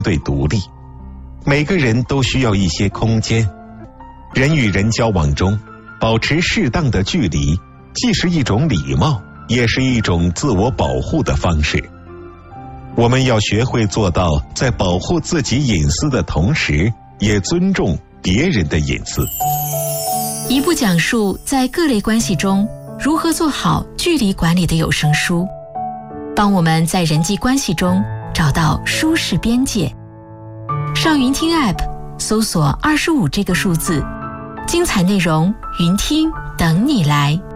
对独立，每个人都需要一些空间。人与人交往中，保持适当的距离，既是一种礼貌，也是一种自我保护的方式。我们要学会做到在保护自己隐私的同时，也尊重别人的隐私。 一部讲述在各类关系中如何做好距离管理的有声书，帮我们在人际关系中找到舒适边界。上云听 App 搜索25这个数字，精彩内容云听等你来。